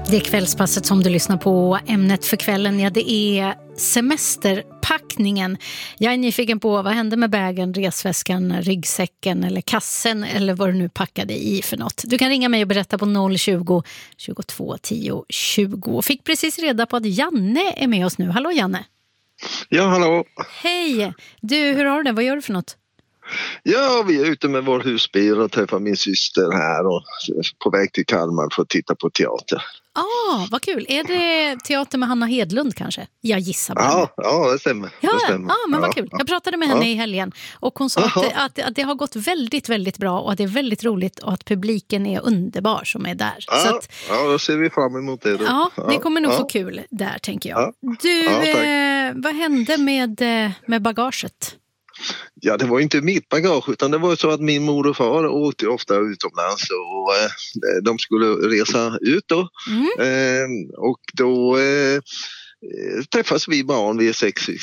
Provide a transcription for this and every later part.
Det är kvällspasset som du lyssnar på. Ämnet för kvällen, ja, det är semesterpackningen. Jag är nyfiken på vad hände med bägen, resväskan, ryggsäcken eller kassen eller vad du nu packade i för något. Du kan ringa mig och berätta på 020 22 10 20. Fick precis reda på att Janne är med oss nu. Hallå Janne. Ja, hallå. Hej. Du, hur har du det? Vad gör du för något? Ja, vi är ute med vår husbil och träffar min syster här och på väg till Kalmar för att titta på teater. Vad kul. Är det teater med Hanna Hedlund kanske? Jag gissar bara. Ja, det stämmer. Ja, det stämmer. Men vad kul. Jag pratade med henne i helgen och hon sa att det har gått väldigt, väldigt bra och att det är väldigt roligt och att publiken är underbar som är där. Ja, så att, då ser vi fram emot det. Då. Ja, det kommer nog få kul där, tänker jag. Ja. Du, vad hände med bagaget? Ja, det var inte mitt bagage utan det var så att min mor och far åkte ofta utomlands och de skulle resa ut då. Och då träffas vi barn, vi är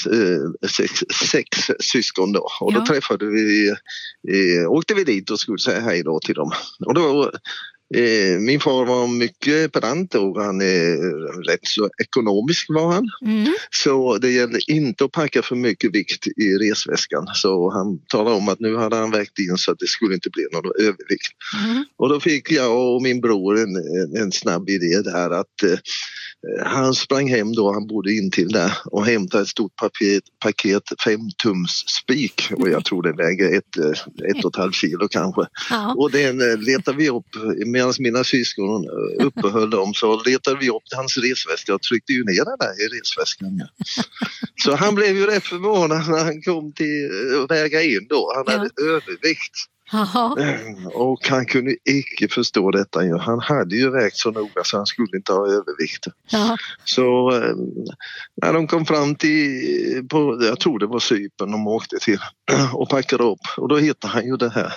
sex syskon då. Och då träffade åkte vi dit och skulle säga hej då till dem. Och då min far var mycket pedant och han är rätt så ekonomisk var han. Så det gällde inte att packa för mycket vikt i resväskan. Så han talade om att nu hade han vägt in så att det skulle inte bli någon övervikt. Och då fick jag och min bror en snabb idé där att han sprang hem då, han bodde in till där och hämtade ett stort paket 5-tums spik och jag tror det väger 1,5 kilo kanske. Och den letade vi upp medan mina syskon uppehöll dem, så letade vi upp hans resväska och tryckte ju ner den där i resväskan. Så han blev ju rätt förvånad när han kom till att väga in då. Han hade övervikt. Och han kunde inte förstå detta. Han hade ju vägt så noga så han skulle inte ha övervikt. Så när de kom fram till jag tror det var Cypern de åkte till och packade upp, och då hittade han ju det här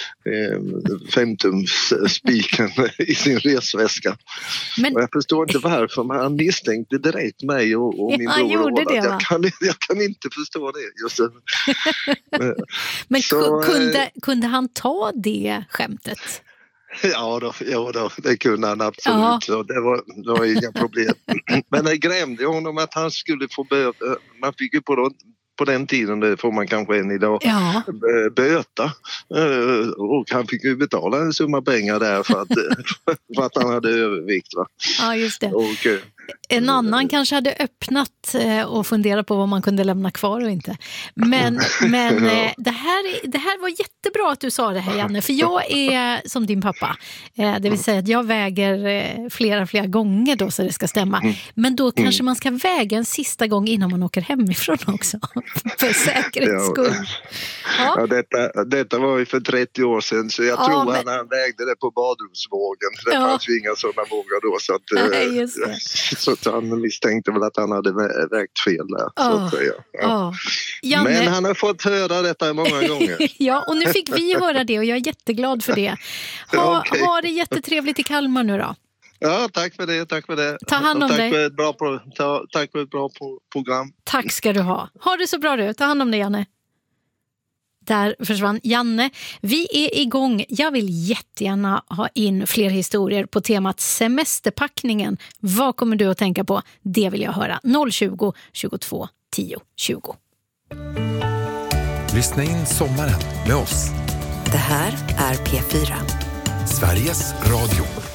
5-tums spiken i sin resväska. Men... Och jag förstår inte varför, men han misstänkte direkt mig och min bror. Jag kan inte förstå det just. Men kunde han ta det skämtet? Ja då, det kunde han absolut. Så det var inga problem. Men det grämde honom att han skulle få man fick ju på den tiden, det får man kanske än idag, böta. Och han fick ju betala en summa pengar där för att han hade övervikt. Va? Ja, just det. Och, en annan kanske hade öppnat och funderat på vad man kunde lämna kvar och inte. Men det här var jättebra att du sa det här, Janne. För jag är som din pappa. Det vill säga att jag väger flera gånger då så det ska stämma. Men då kanske man ska väga en sista gång innan man åker hemifrån också. För säkerhets skull. Ja, detta var ju för 30 år sedan, så jag tror han vägde det på badrumsvågen. Det fanns ju inga sådana vågar då. Så att, just det. Så han misstänkte väl att han hade vägt fel där. Så att säga. Janne... Men han har fått höra detta många gånger. Ja, och nu fick vi höra det och jag är jätteglad för det. Ha det jättetrevligt i Kalmar nu då. Ja, tack för det. Ta hand om dig. Tack för ett bra program. Tack ska du ha. Ha det så bra du. Ta hand om dig, Janne. Där försvann Janne. Vi är igång. Jag vill jättegärna ha in fler historier på temat semesterpackningen. Vad kommer du att tänka på? Det vill jag höra. 020 22 10 20. Lyssna in sommaren med oss. Det här är P4. Sveriges Radio.